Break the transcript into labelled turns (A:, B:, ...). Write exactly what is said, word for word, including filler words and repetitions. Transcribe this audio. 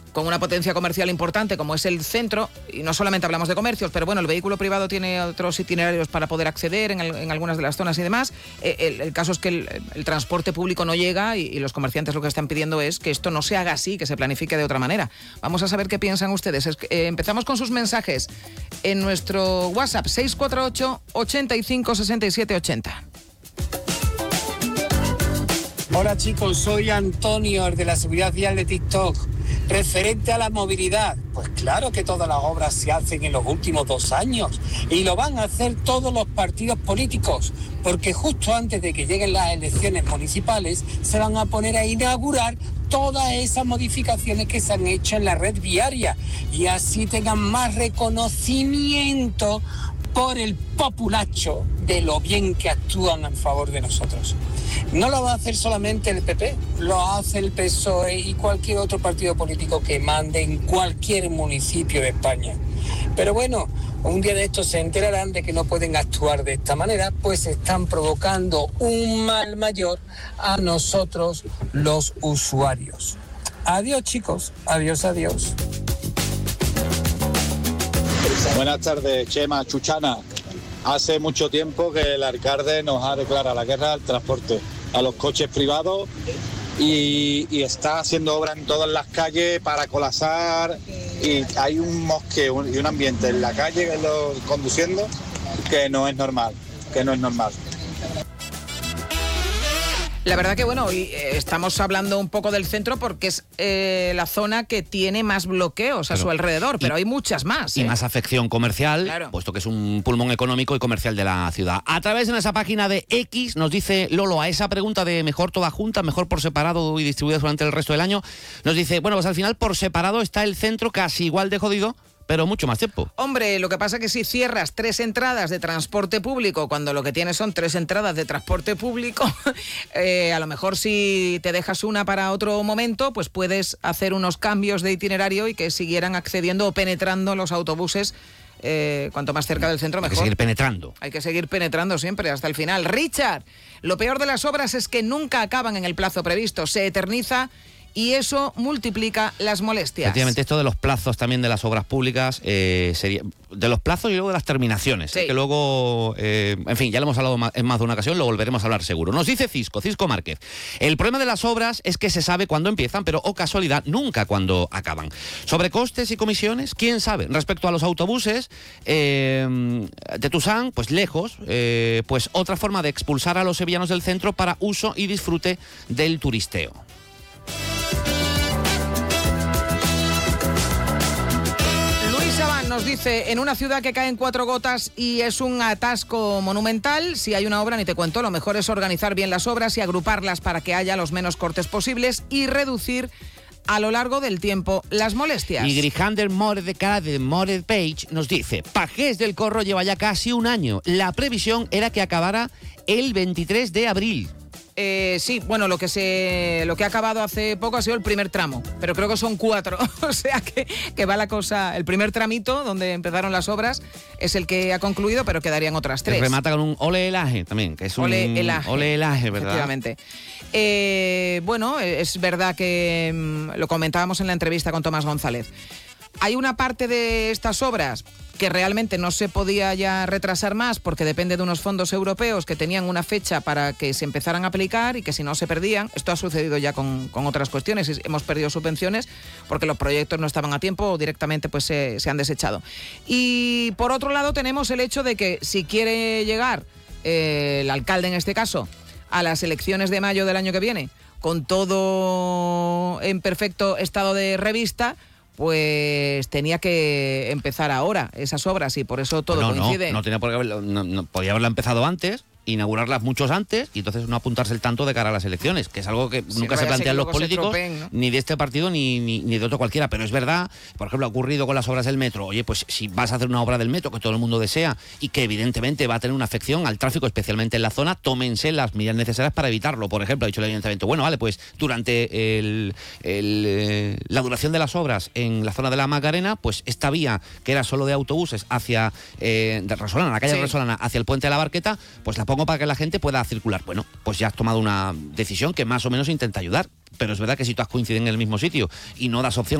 A: con una potencia comercial importante como es el centro, y no solamente hablamos de comercios, pero bueno, el vehículo privado tiene otros itinerarios para poder acceder en, el, en algunas de las zonas y demás. Eh, el, el caso es que el, el transporte público no llega y, y los comerciantes lo que están pidiendo es que esto no se haga así, que se planifique de otra manera. Vamos a saber qué piensan ustedes. Es que, eh, empezamos con sus mensajes en nuestro WhatsApp seis cuatro ocho, ochenta y cinco, sesenta y siete, ochenta.
B: Hola chicos, soy Antonio, el de la seguridad vial de TikTok. Referente a la movilidad, pues claro que todas las obras se hacen en los últimos dos años y lo van a hacer todos los partidos políticos, porque justo antes de que lleguen las elecciones municipales se van a poner a inaugurar todas esas modificaciones que se han hecho en la red viaria y así tengan más reconocimiento por el populacho de lo bien que actúan en favor de nosotros. No lo va a hacer solamente el P P, lo hace el P S O E y cualquier otro partido político que mande en cualquier municipio de España. Pero bueno, un día de estos se enterarán de que no pueden actuar de esta manera, pues están provocando un mal mayor a nosotros los usuarios. Adiós chicos, adiós, adiós.
C: Buenas tardes, Chema, Chuchana. Hace mucho tiempo que el alcalde nos ha declarado la guerra al transporte, a los coches privados y, y está haciendo obras en todas las calles para colapsar y hay un mosqueo y un ambiente en la calle conduciendo que no es normal, que no es normal.
A: La verdad que bueno, hoy eh, estamos hablando un poco del centro porque es eh, la zona que tiene más bloqueos claro. a su alrededor, pero y, hay muchas más.
D: Y
A: ¿eh?
D: más afección comercial, claro. puesto que es un pulmón económico y comercial de la ciudad. A través de esa página de X nos dice Lolo, a esa pregunta de mejor toda junta, mejor por separado y distribuidas durante el resto del año, nos dice, bueno, pues al final por separado está el centro casi igual de jodido, pero mucho más tiempo.
A: Hombre, lo que pasa es que si cierras tres entradas de transporte público cuando lo que tienes son tres entradas de transporte público, eh, a lo mejor si te dejas una para otro momento, pues puedes hacer unos cambios de itinerario y que siguieran accediendo o penetrando los autobuses. Eh, cuanto más cerca del centro, mejor.
D: Hay que seguir penetrando.
A: Hay que seguir penetrando siempre hasta el final. Richard, lo peor de las obras es que nunca acaban en el plazo previsto, se eterniza y eso multiplica las molestias.
D: Efectivamente, esto de los plazos también de las obras públicas, eh, sería de los plazos y luego de las terminaciones, sí. eh, que luego, eh, en fin, ya lo hemos hablado más, en más de una ocasión, lo volveremos a hablar seguro. Nos dice Cisco, Cisco Márquez, el problema de las obras es que se sabe cuándo empiezan, pero, o casualidad, nunca cuándo acaban. Sobre costes y comisiones, ¿quién sabe? Respecto a los autobuses, eh, de Tusán, pues lejos, eh, pues otra forma de expulsar a los sevillanos del centro para uso y disfrute del turisteo.
A: Nos dice, en una ciudad que caen cuatro gotas y es un atasco monumental, si hay una obra ni te cuento, lo mejor es organizar bien las obras y agruparlas para que haya los menos cortes posibles y reducir a lo largo del tiempo las molestias.
D: Y Grijander More de cara de More Page nos dice, Pajés del Corro lleva ya casi un año, la previsión era que acabara el veintitrés de abril.
A: Eh, sí, bueno, lo que se lo que ha acabado hace poco ha sido el primer tramo, pero creo que son cuatro, o sea que, que va la cosa, el primer tramito donde empezaron las obras es el que ha concluido, pero quedarían otras tres.
D: Se remata con un ole elaje también, que es un
A: ole elaje,
D: ole elaje, ¿verdad?
A: Efectivamente. Eh, bueno, es verdad que mmm, lo comentábamos en la entrevista con Tomás González. Hay una parte de estas obras que realmente no se podía ya retrasar más porque depende de unos fondos europeos que tenían una fecha para que se empezaran a aplicar y que si no se perdían. Esto ha sucedido ya con, con otras cuestiones. Hemos perdido subvenciones porque los proyectos no estaban a tiempo o directamente pues se, se han desechado. Y por otro lado tenemos el hecho de que si quiere llegar eh, el alcalde en este caso a las elecciones de mayo del año que viene con todo en perfecto estado de revista, pues tenía que empezar ahora esas obras y por eso todo
D: no,
A: coincide.
D: No, no tenía por qué haberlo, no, no, podía haberla empezado antes, inaugurarlas muchos antes y entonces no apuntarse el tanto de cara a las elecciones, que es algo que sí, nunca no se plantean los políticos, tropeen, ¿no? Ni de este partido ni, ni, ni de otro cualquiera, pero es verdad, por ejemplo, ha ocurrido con las obras del metro. Oye, pues si vas a hacer una obra del metro que todo el mundo desea y que evidentemente va a tener una afección al tráfico, especialmente en la zona, tómense las medidas necesarias para evitarlo. Por ejemplo, ha dicho el ayuntamiento, bueno, vale, pues durante el, el, eh, la duración de las obras en la zona de la Macarena, pues esta vía que era solo de autobuses hacia eh, de Resolana, la calle sí. de Resolana, hacia el puente de la Barqueta, pues la pongo para que la gente pueda circular. Bueno, pues ya has tomado una decisión que más o menos intenta ayudar, pero es verdad que si todas coinciden en el mismo sitio y no das opción